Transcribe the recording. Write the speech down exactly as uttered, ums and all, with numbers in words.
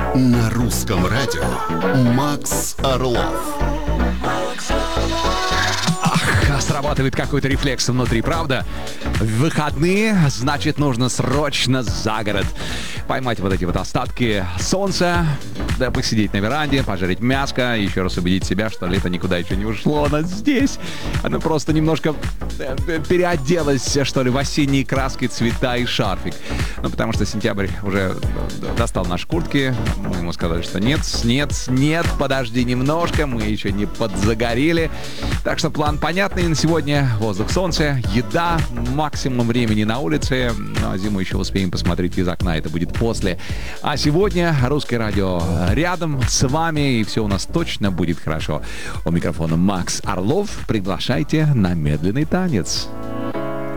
На русском радио Макс Орлов. Ах, срабатывает какой-то рефлекс внутри, правда? В выходные, значит, нужно срочно за город. Поймать вот эти вот остатки солнца, да, посидеть на веранде, пожарить мяско, еще раз убедить себя, что лето никуда еще не ушло. Оно здесь. Оно просто немножко переоделось, что ли, в осенние краски, цвета и шарфик. Ну, потому что сентябрь уже достал наши куртки. Мы ему сказали, что нет, нет, нет, подожди немножко, мы еще не подзагорели. Так что план понятный на сегодня. Воздух, солнце, еда, максимум времени на улице. Ну, а зиму еще успеем посмотреть из окна, это будет после. А сегодня Русское радио рядом с вами, и все у нас точно будет хорошо. У микрофона Макс Орлов. Приглашайте на медленный танец.